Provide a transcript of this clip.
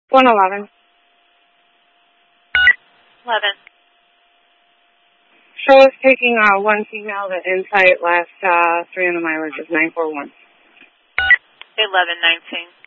111. 11. Show us taking one female to Insight, last 3 on the mileage is 941. 1119.